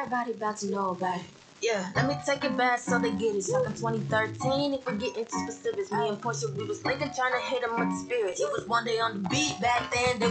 Everybody about to know about it. Yeah, let me take it back so they get it. Talking 2013, if we get into specifics. Me and Portia, we was linking, trying to hit them with the spirits. It was one day on the beat back then.